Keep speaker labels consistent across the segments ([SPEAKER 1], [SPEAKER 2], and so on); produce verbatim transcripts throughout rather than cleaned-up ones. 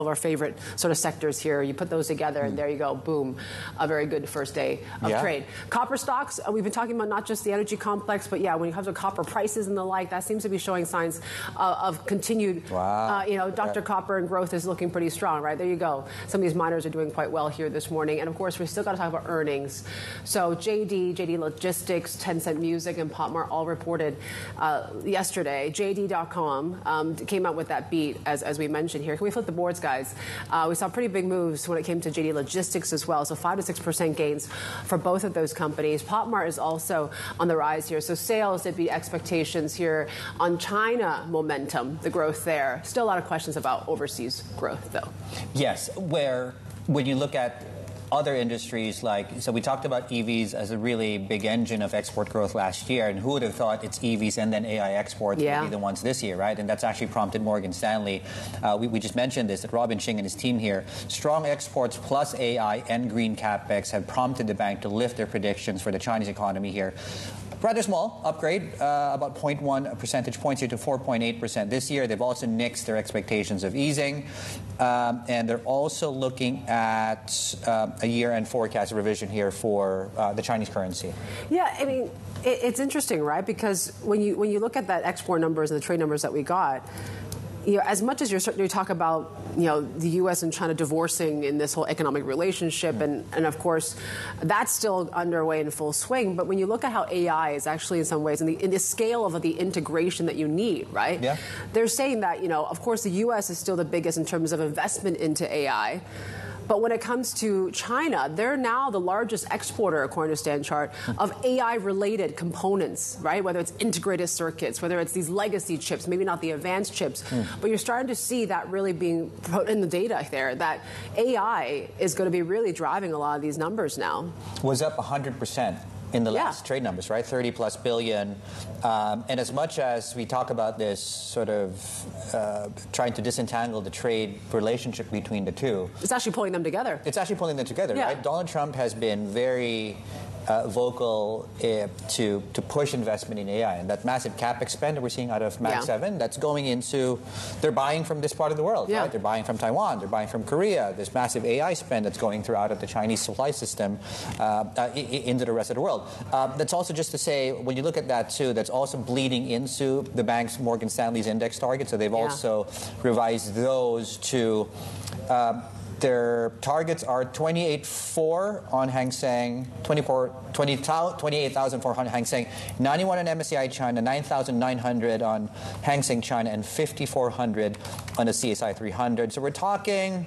[SPEAKER 1] of our favorite sort of sectors here. You put those together, and there you go, boom, a very good first day of
[SPEAKER 2] yeah.
[SPEAKER 1] trade. Copper stocks, uh, we've been talking about not just the energy complex, but yeah, when it comes to copper prices and the like, that seems to be showing signs uh, of continued,
[SPEAKER 2] wow.
[SPEAKER 1] uh, you know, Doctor
[SPEAKER 2] Yeah.
[SPEAKER 1] Copper and growth is looking pretty strong, right? There you go. Some of these miners are doing quite well here this morning. And of course, we still got to talk about earnings. So J D, J D Logistics, Tencent Music, and Potmar all reported uh, yesterday. J D dot com um, came out with that beat, as, as we mentioned here. Can we flip the boards, guys? Uh, we saw pretty big moves when it came to J D Logistics as well. So five to six percent gains for both of those companies. Potmar is also on the rise here. So sales did beat expectations here on China momentum, the growth there. Still a lot of questions about overseas growth, though.
[SPEAKER 2] Yes, where when you look at other industries, like, so we talked about E Vs as a really big engine of export growth last year, and who would have thought it's E Vs and then A I exports
[SPEAKER 1] yeah.
[SPEAKER 2] would be the ones this year, right? And that's actually prompted Morgan Stanley. Uh, we, we just mentioned this, that Robin Ching and his team here, strong exports plus A I and green capex have prompted the bank to lift their predictions for the Chinese economy here. Rather small upgrade, uh, about zero point one percentage points here to four point eight percent this year. They've also nixed their expectations of easing, um, and they're also looking at uh, a year-end forecast revision here for uh, the Chinese currency.
[SPEAKER 1] Yeah, I mean, it, it's interesting, right? Because when you when you look at that export numbers and the trade numbers that we got, you know, as much as you're you talk about, you know, the U S and China divorcing in this whole economic relationship, mm. and, and of course, that's still underway in full swing. But when you look at how A I is actually, in some ways, in the, in the scale of the integration that you need, right?
[SPEAKER 2] Yeah.
[SPEAKER 1] They're saying that, you know, of course, the U S is still the biggest in terms of investment into A I. But when it comes to China, they're now the largest exporter, according to Stanchart, of A I-related components, right? Whether it's integrated circuits, whether it's these legacy chips, maybe not the advanced chips. Mm. But you're starting to see that really being put in the data there, that A I is going to be really driving a lot of these numbers now.
[SPEAKER 2] Was up one hundred percent. In the
[SPEAKER 1] yeah.
[SPEAKER 2] last trade numbers, right? thirty plus billion. Um, and as much as we talk about this sort of uh, trying to disentangle the trade relationship between the two,
[SPEAKER 1] it's actually pulling them together.
[SPEAKER 2] It's actually pulling them together,
[SPEAKER 1] yeah.
[SPEAKER 2] right? Donald Trump has been very uh, vocal uh, to to push investment in A I, and that massive capex spend that we're seeing out of Mag
[SPEAKER 1] yeah.
[SPEAKER 2] seven, that's going into, they're buying from this part of the world,
[SPEAKER 1] yeah.
[SPEAKER 2] right? They're buying from Taiwan, they're buying from Korea. This massive A I spend that's going throughout of the Chinese supply system uh, uh, into the rest of the world. Uh, that's also just to say, when you look at that too, that's also bleeding into the bank's Morgan Stanley's index target. So they've
[SPEAKER 1] yeah.
[SPEAKER 2] also revised those to. Uh, Their targets are twenty-eight point four on Hang Seng, twenty-four, twenty, twenty-eight thousand four hundred Hang Seng, ninety-one on M S C I China, nine thousand nine hundred on Hang Seng China, and fifty-four hundred on the C S I three hundred. So we're talking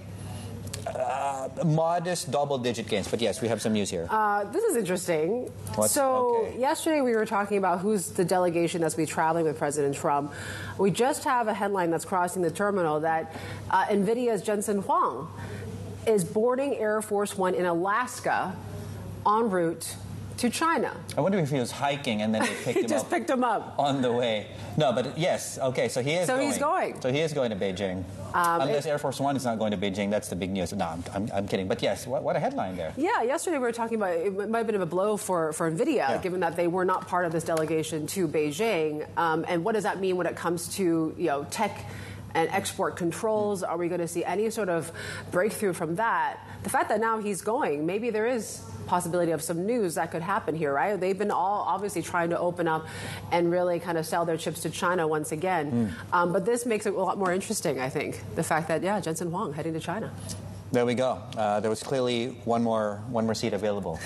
[SPEAKER 2] uh, modest double-digit gains. But yes, we have some news here.
[SPEAKER 1] Uh, this is interesting.
[SPEAKER 2] What's,
[SPEAKER 1] so
[SPEAKER 2] okay.
[SPEAKER 1] yesterday we were talking about who's the delegation that's be traveling with President Trump. We just have a headline that's crossing the terminal that uh, NVIDIA's Jensen Huang is boarding Air Force One in Alaska en route to China.
[SPEAKER 2] I wonder if he was hiking and then they picked him
[SPEAKER 1] just
[SPEAKER 2] up
[SPEAKER 1] picked him up
[SPEAKER 2] on the way. No, but yes, okay, so he is
[SPEAKER 1] so
[SPEAKER 2] going.
[SPEAKER 1] he's going.
[SPEAKER 2] So he is going to Beijing. Um, Unless it, Air Force One is not going to Beijing, that's the big news. No, I'm, I'm, I'm kidding. But yes, what, what a headline there.
[SPEAKER 1] Yeah, yesterday we were talking about it might have been a blow for, for NVIDIA, yeah. given that they were not part of this delegation to Beijing. Um, and what does that mean when it comes to, you know, tech and export controls? Are we going to see any sort of breakthrough from that? The fact that now he's going, maybe there is possibility of some news that could happen here, right? They've been all obviously trying to open up and really kind of sell their chips to China once again. Mm. Um, but this makes it a lot more interesting, I think, the fact that, yeah, Jensen Huang heading to China.
[SPEAKER 2] There we go. Uh, there was clearly one more one more seat available.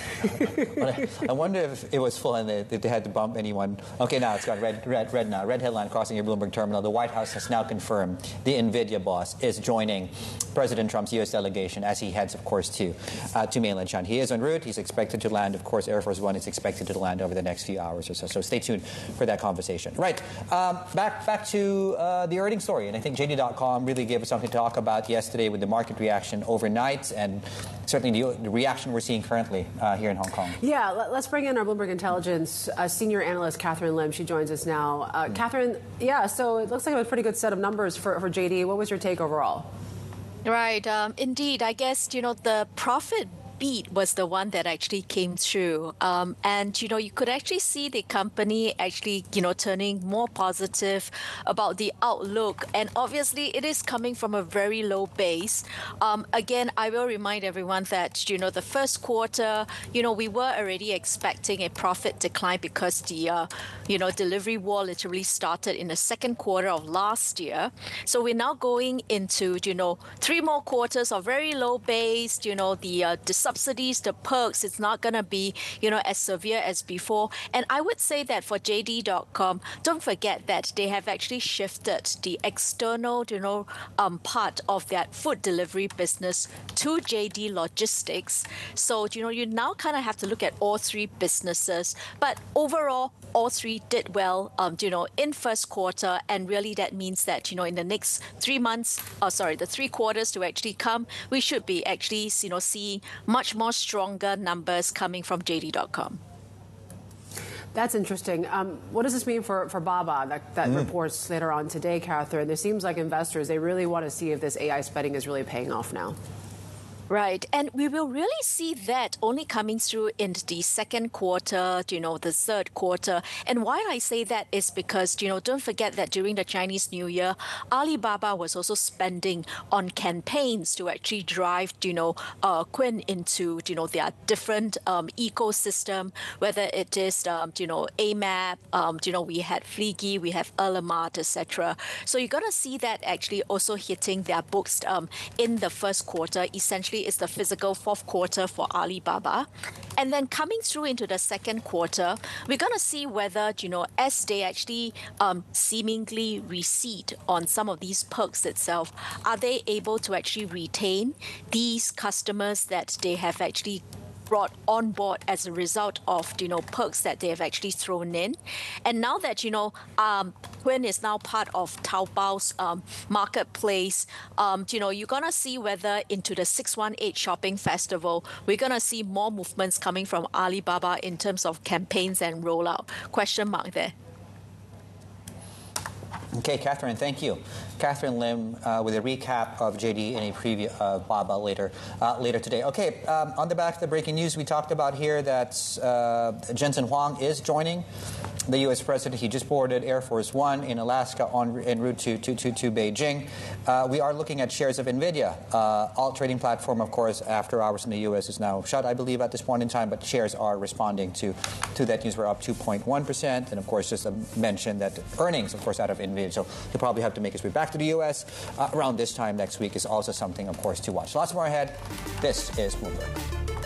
[SPEAKER 2] I, I wonder if it was full and they, if they had to bump anyone. Okay, now it's gone. Red, red, red now. Red headline crossing your Bloomberg terminal. The White House has now confirmed the NVIDIA boss is joining President Trump's U S delegation as he heads, of course, to uh, to mainland China. He is en route. He's expected to land. Of course, Air Force One is expected to land over the next few hours or so. So stay tuned for that conversation. Right. Um, back back to uh, the earnings story, and I think J D dot com really gave us something to talk about yesterday with the market reaction overnight, and certainly the, the reaction we're seeing currently uh, here in Hong Kong.
[SPEAKER 1] Yeah, let, let's bring in our Bloomberg Intelligence uh, senior analyst, Catherine Lim. She joins us now. Uh, mm. Catherine, yeah, so it looks like it was a pretty good set of numbers for, for J D. What was your take overall?
[SPEAKER 3] Right. Um, indeed, I guess, you know, the profit beat was the one that actually came through. Um, and, you know, you could actually see the company actually, you know, turning more positive about the outlook. And obviously, it is coming from a very low base. Um, again, I will remind everyone that, you know, the first quarter, you know, we were already expecting a profit decline because the, uh, you know, delivery war literally started in the second quarter of last year. So we're now going into, you know, three more quarters of very low base, you know, the, uh, the subsidies, the perks, it's not going to be, you know, as severe as before. And I would say that for J D dot com, don't forget that they have actually shifted the external, you know, um, part of that food delivery business to J D Logistics. So, you know, you now kind of have to look at all three businesses. But overall, all three did well, um, you know, in first quarter. And really that means that, you know, in the next three months, oh, sorry, the three quarters to actually come, we should be actually, you know, seeing much more stronger numbers coming from J D dot com.
[SPEAKER 1] That's interesting. Um, what does this mean for, for Baba that, that mm. reports later on today, Catherine? There seems like investors, they really want to see if this A I spending is really paying off now.
[SPEAKER 3] Right. And we will really see that only coming through in the second quarter, you know, the third quarter. And why I say that is because, you know, don't forget that during the Chinese New Year, Alibaba was also spending on campaigns to actually drive, you know, uh, Quinn into, you know, their different um, ecosystem, whether it is, um, you know, A M A P, um, you know, we had Fliggy, we have Ele.me, et cetera. So you're going to see that actually also hitting their books um, in the first quarter, essentially is the physical fourth quarter for Alibaba. And then coming through into the second quarter, we're going to see whether, you know, as they actually um, seemingly recede on some of these perks itself, are they able to actually retain these customers that they have actually brought on board as a result of, you know, perks that they have actually thrown in. And now that, you know, um, Quinn is now part of Taobao's um, marketplace, um, you know, you're going to see whether into the six one eight shopping festival, we're going to see more movements coming from Alibaba in terms of campaigns and rollout. Question mark there.
[SPEAKER 2] Okay, Catherine, thank you. Catherine Lim uh, with a recap of J D and a preview of Baba later uh, later today. Okay, um, on the back of the breaking news, we talked about here that uh, Jensen Huang is joining the U S president. He just boarded Air Force One in Alaska on en route to, to, to, to Beijing. Uh, we are looking at shares of NVIDIA. Uh, alt trading platform, of course, after hours in the U S is now shut, I believe, at this point in time, but shares are responding to, to that news. We're up two point one percent. And, of course, just a mention that earnings, of course, out of NVIDIA. So he'll probably have to make his way back to the U S uh, around this time next week is also something, of course, to watch. Lots more ahead. This is Bloomberg.